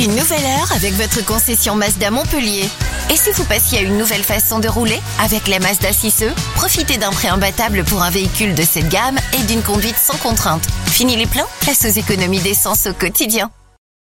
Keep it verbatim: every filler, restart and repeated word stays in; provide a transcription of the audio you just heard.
Une nouvelle heure avec votre concession Mazda Montpellier. Et si vous passiez à une nouvelle façon de rouler avec la Mazda six E, profitez d'un prêt imbattable pour un véhicule de cette gamme et d'une conduite sans contrainte. Fini les pleins, place aux économies d'essence au quotidien.